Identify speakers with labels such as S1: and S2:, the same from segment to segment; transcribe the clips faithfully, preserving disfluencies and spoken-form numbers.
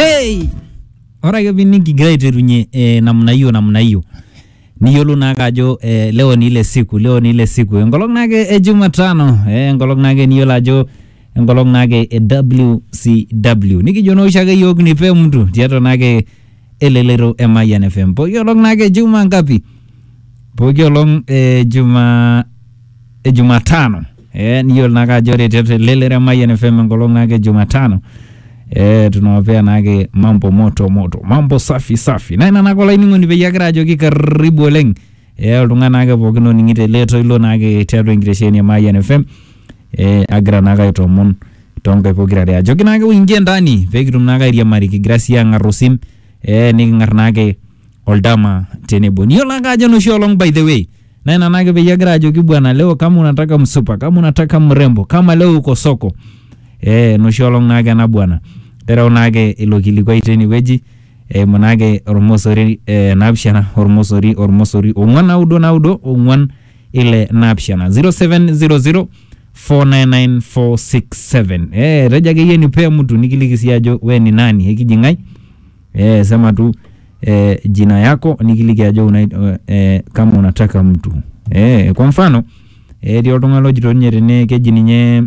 S1: Hey! Ora ke bini kigira iterunye eh, namna hiyo namna hiyo. Niyiolo nake ajo eh, leo ni ile siku, leo ni ile siku. Enkolong nake e Jumatano, eh enkolong nake niyiolo ajo enkolong nake e W C W. Nikijo no shake yok nipe mtu tiato nake elelero e Mayan F M. Poki olong nake Juma ngapi? Poki olong eh, Juma e Jumatano. Eh niyiolo nake ajo tiato elelero e Mayan F M enkolong nake Jumatano. Eh tunawapea nake mambo moto moto, mambo safi safi. Na ina nakola iningo ni beyagira ajoki karibu oleng. Eh oltung'ana nake pookin oning'ite leto ilo nake tiatua enkitesheni ya Mayan F M. Eh agira nake aitomon tonkai pokirare ajoki nake uingie ndani pekitum nake airiamari kigira sii ang'ar osim. Eh niking'ar nake oldama tenebo. Niyiolo nake ajo noshi olong by the way. Na ina nake beyagira ajoki bwana leo kama unataka msupa, kama unataka mrembo, kama leo uko soko. Eh noshi olong nake na bwana. Tera nake ilo kilikwai teni weji eh monake ormosori eh napshana ormosori ormosori ongwan naudo naudo ongwan ile napshana zero seven zero zero four nine nine four six seven. Eh reja geye ni pe mtu nikilikisi ajo we ni nani hekijingai eh sema tu eh jina yako nikiliki ajo una, eh kama unataka mtu eh kwa mfano eh dio tongalo jitonye rene keji ninye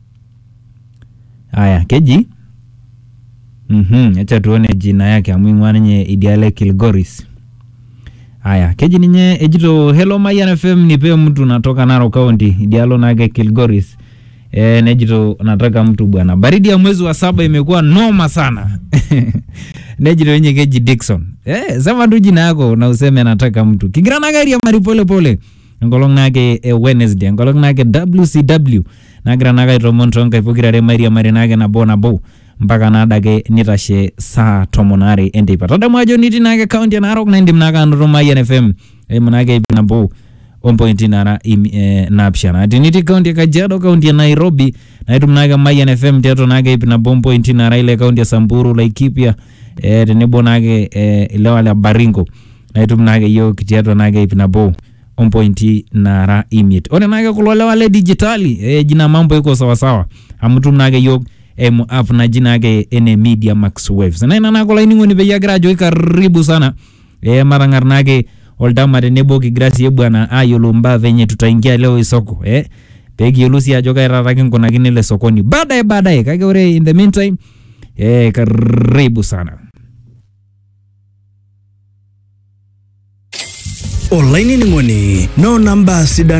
S1: aya keji Mhm, acha tuone jina yake amwingwana nye Ideale Kilgoris. Aya, keji ninye ejito Hello Mayan F M nipe mtu natoka Narok County, Idealo nake Kilgoris. Eh nejito nataka mtu bwana. Baridi ya mwezi wa saba imekuwa noma sana. Nejito yenye keji Dickson. Eh, sema tu jina yako na useme nataka mtu. Kigira nagari ya mari pole pole. Ngolong nake eh, Wednesday, ngolong nake W C W. Nagira nake Tomontonga ipokirare mari ya mari nake na bona bo. Mpaka nadake nitashe saa tomonare endipa. Tadamu ajo niti nake county ya Narok na indim naka anuro Mayan F M. E manake ipina bo one point nara e, napshana. Ati niti county ya Kajiado, county ya Nairobi. Na itum nake Mayan F M teato nake ipina bo one point nara ile county ya Samburu, Laikipia. E tenebo nake e, ile wale Baringo. Na itum nake yo kitiato nake ipina bo one point nara imiet. One nake kulwale wale digitali. E jina mambo iko sawa sawa. Amutum nake yo emu app na jina yake ene Media Max Waves. Na ina nakola iningo ni beyagira ajo karibu sana. E marangar nake oldama tenebo kigrasi ye bwana ayolo mba venye tutaingia leo isoko. Eh pegi yolusi ajo kairaraki nkonakini le sokoni. Baadaye baadaye kake ore in the meantime eh karibu sana.
S2: Online ningoni no number sida